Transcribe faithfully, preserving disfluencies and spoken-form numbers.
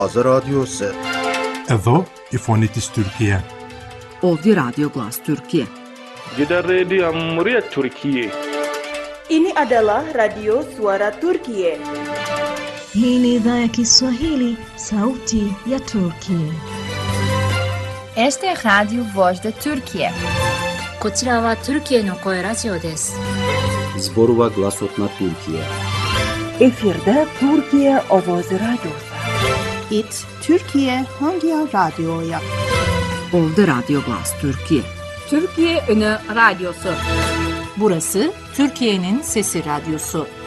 Azı Radyosu. Evo İfonitis Türkiye. Ovdje Radio Glas Türkiye. Gidan Rediyon Muryar Türkiye. Ini adalah Radio Suara Turkiye. Hii ni idhaa ya Kiswahili, sauti ya Turkiye. Este es Radio Voz de Türkiye. こちらはトルキエの声ラジオです。 Zborova Glasotna Türkiye. Efirde Türkiye Ovozi Radyosu. İt Türkiye Hangi Radyo'ya? Ovdje Radio Glas Türkiye. Türkiye Ünü Radyosu. Burası Türkiye'nin Sesi Radyosu.